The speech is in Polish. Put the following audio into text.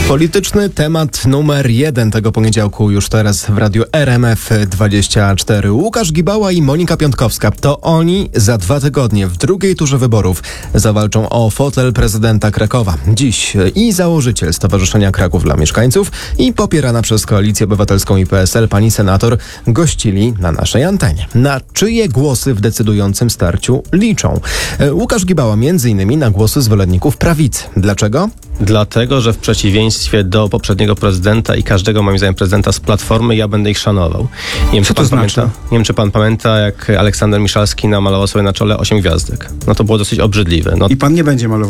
Polityczny temat numer 1 tego poniedziałku już teraz w radiu RMF24. Łukasz Gibała i Monika Piątkowska. To oni za 2 tygodnie w drugiej turze wyborów zawalczą o fotel prezydenta Krakowa. Dziś i założyciel Stowarzyszenia Kraków dla Mieszkańców i popierana przez Koalicję Obywatelską i PSL pani senator gościli na naszej antenie. Na czyje głosy w decydującym starciu liczą? Łukasz Gibała m.in. na głosy zwolenników prawicy. Dlaczego? Dlatego, że w przeciwieństwie do poprzedniego prezydenta i każdego, moim zdaniem, prezydenta z Platformy, ja będę ich szanował. Nie wiem, czy pan pamięta, jak Aleksander Miszalski namalował sobie na czole 8 gwiazdek. No to było dosyć obrzydliwe. I pan nie będzie malował